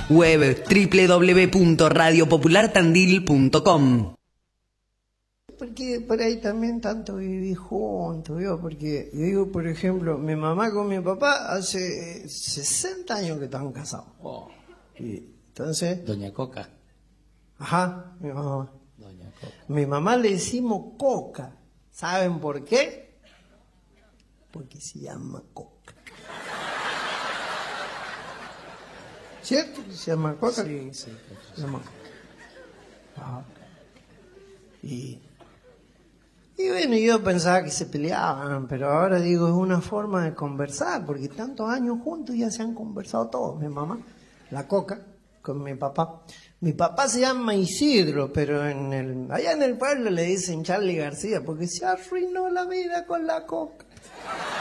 Web www.radiopopulartandil.com. Porque por ahí también tanto viví juntos, ¿vio? Porque yo digo, por ejemplo, mi mamá con mi papá hace 60 años que están casados. Oh. Y entonces... Doña Coca. Ajá, mi mamá. Doña Coca. Mi mamá le decimos Coca. ¿Saben por qué? Porque se llama Coca. ¿Cierto? ¿Se llama Coca? Sí, sí. Se llama Coca. Ajá. Y bueno, yo pensaba que se peleaban, pero ahora digo, es una forma de conversar, porque tantos años juntos ya se han conversado todos. Mi mamá, la Coca, con mi papá. Mi papá se llama Isidro, pero allá en el pueblo le dicen Charlie García, porque se arruinó la vida con la Coca.